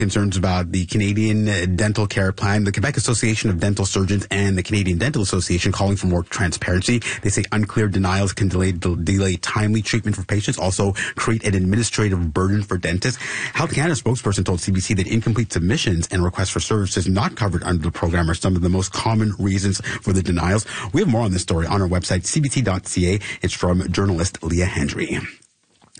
Concerns about the Canadian Dental Care Plan. The Quebec Association of Dental Surgeons and the Canadian Dental Association calling for more transparency. They say unclear denials can delay timely treatment for patients, also create an administrative burden for dentists. Health Canada spokesperson told CBC that incomplete submissions and requests for services not covered under the program are some of the most common reasons for the denials. We have more on this story on our website, cbt.ca. It's from journalist Leah Hendry.